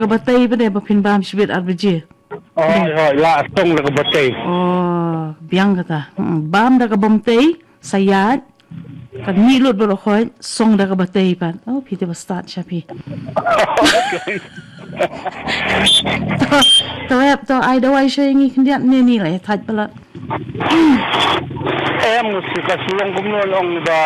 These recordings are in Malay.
Kabatay ba ba pinbam sibit arbiji? La song la kabatay. Biang kata. Bam da kabamtay sayat. Kan milot ba rokoy song da kabatay pan. Pite ba start siya pi. To ay daway siya yung ikindiat ni lah tad pala. Musika sulong kumulong ba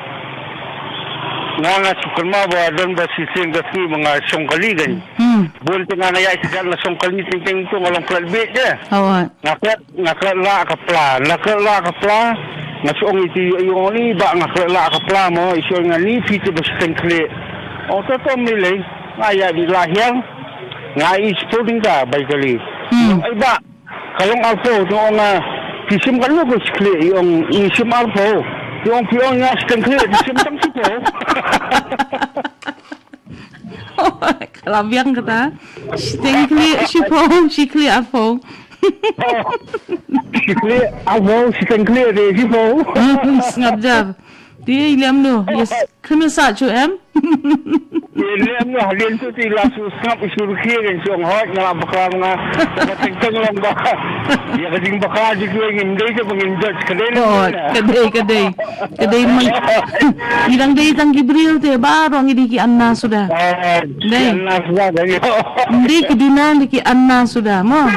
nga sukalma ba doon ba sising kasi mga songkaligan. Bunti nga na ya isigan na songkali tingting ito ngalong kalbit ya. Nakala ka pla nga suong iti yung ni ba nakala ka pla mo iso nga ni pito ba stingkli. Toto milay nga ya di lahyang nga ispoding ka baikali. Ay ba kalong alpo yung nga kisim ka lugo skli yung isim alpo yung piyon nga stingkli isim tang sipo. Kalabiang kata stingkli sikli alpo. Sikli alpo stingkli de sipo. Ngap jab. Dia iliam no. Yes, kena sacu em. Iliam no halin tu ti lasu ngap isur kiren song hot nga bakal nga tingtang lang ba. Ya kading bakal di ko ngindai sa pangindot kadai. Kadai mang ilang day tang Gibril te baro ang idiki anna sudah. Anna sudah dari. Hindi kidinan diki anna sudah mo.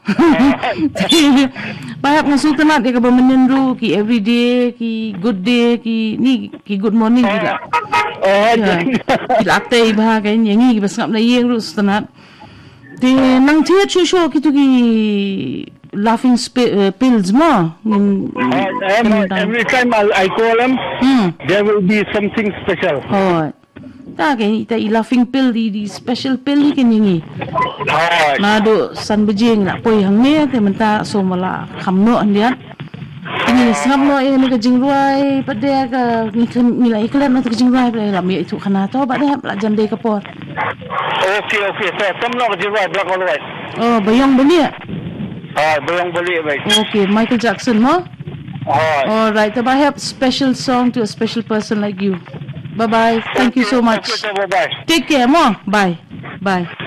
Bayap nga sultanat dia ka ba menenru ki everyday ki good day ki good morning gila. Gila atay ba kan yang bas ngap na yeng ru sultanat. Di nang tiat show kitu ki laughing pills mo. Every time I call them, there will be something special. Kaya ita laughing pill di special pill ni kenyingi. Nado san bejing nak poi hang ne te menta so mala khamno andian. Ini samno ni ka jingruai pada ka nila iklan nak jingruai pada lam itu kana to ba dah la jam dei ka por. Okay. So samno ka jingruai black all right. Bayang beli. Bayang beli baik. Okay, Michael Jackson mo. Alright, I have special song to a special person like you. Bye-bye. Thank you so much. Bye-bye. Take care, mo. Bye.